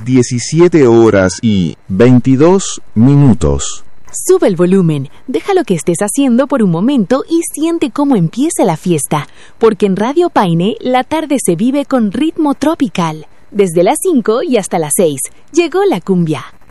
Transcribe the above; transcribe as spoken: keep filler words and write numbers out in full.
diecisiete horas y veintidós minutos. Sube el volumen, deja lo que estés haciendo por un momento y siente cómo empieza la fiesta, porque en Radio Paine la tarde se vive con ritmo tropical. Desde las cinco y hasta las seis, llegó la cumbia.